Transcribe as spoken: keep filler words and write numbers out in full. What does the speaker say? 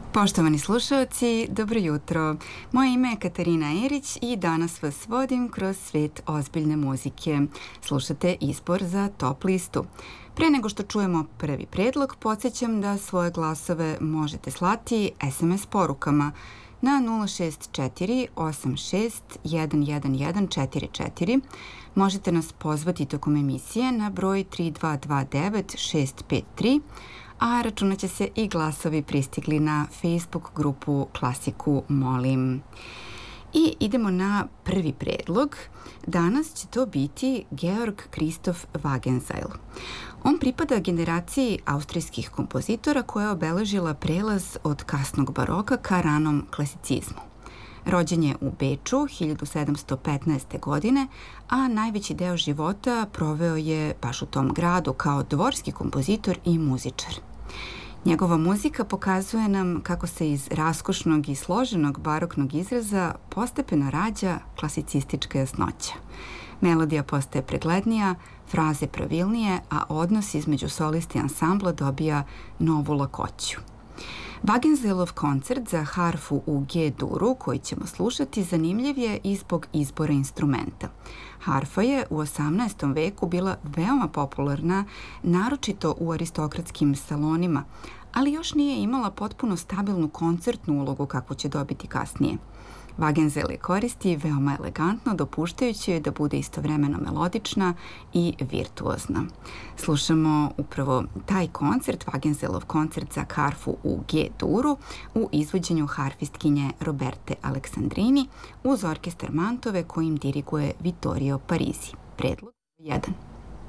Poštovani slušalci, dobro jutro. Moje ime je Katarina Erić i danas vas vodim kroz svet ozbiljne muzike. Slušate izbor za top listu. Pre nego što čujemo prvi predlog, podsjećam da svoje glasove možete slati es em es porukama na nula šest četiri osam šest jedan jedan jedan četiri četiri. Možete nas pozvati tokom emisije na broj tri dva dva devet šest pet tri, a računat će se i glasovi pristigli na Facebook grupu Klasiku Molim. I idemo na prvi predlog. Danas će to biti Georg Christoph Wagenseil. On pripada generaciji austrijskih kompozitora koja je obeležila prelaz od kasnog baroka ka ranom klasicizmu. Rođen je u Beču hiljadu sedamsto petnaeste. godine, a najveći deo života proveo je baš u tom gradu kao dvorski kompozitor i muzičar. Njegova muzika pokazuje nam kako se iz raskošnog i složenog baroknog izraza postepeno rađa klasicistička jasnoća. Melodija postaje preglednija, fraze pravilnije, a odnos između solisti i ansambla dobija novu lakoću. Wagenseilov koncert za harfu u G-duru, koji ćemo slušati, zanimljiv je i zbog izbora instrumenta. Harfa je u osamnaestom veku bila veoma popularna, naročito u aristokratskim salonima, ali još nije imala potpuno stabilnu koncertnu ulogu kakvu će dobiti kasnije. Wagenseil je koristi veoma elegantno, dopuštajući joj da bude istovremeno melodična i virtuozna. Slušamo upravo taj koncert, Wagenseilov koncert za harfu u G-duru u izvođenju harfistkinje Roberte Aleksandrini uz orkestar Mantove kojim diriguje Vittorio Parisi. Predlog jedan.